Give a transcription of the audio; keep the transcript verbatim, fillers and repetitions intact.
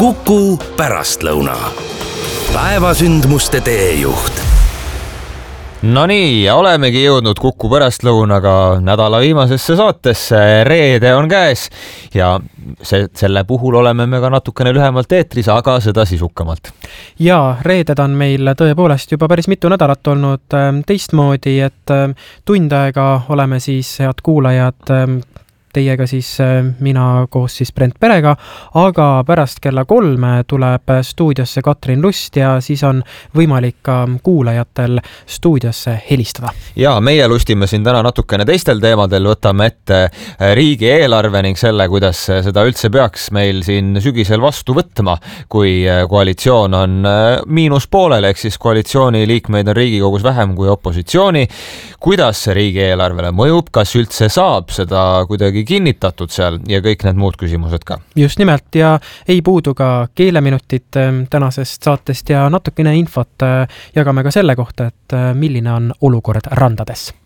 Kuku pärastlõuna. Päevasündmuste teejuht. No nii, ja olemegi jõudnud Kuku pärastlõunaga nädala viimasesse saatesse. Reede on käes ja see, selle puhul oleme me ka natukene lühemalt eetris, aga seda sisukamalt. Ja reeded on meil tõepoolest juba päris mitu nädalat olnud teistmoodi, et tund aega oleme siis, head kuulajad, teiega siis mina koos siis Brent Perega, aga pärast kella kolme tuleb stuudiosse Katrin Lust ja siis on võimalik ka kuulajatel stuudiosse helistada. Ja meie lustime siin täna natukene teistel teemadel, võtame ette riigieelarve ning selle, kuidas seda üldse peaks meil siin sügisel vastu võtma, kui koalitsioon on miinus poolel, ehk siis koalitsiooni liikmeid on Riigikogus vähem kui opositsiooni. Kuidas see riigieelarvele mõjub, kas üldse saab seda kuidagi kinnitatud seal ja kõik need muud küsimused ka. Just nimelt ja ei puudu ka keeleminutit tänasest saatest ja natukene infot jagame ka selle kohta, et milline on olukord randades.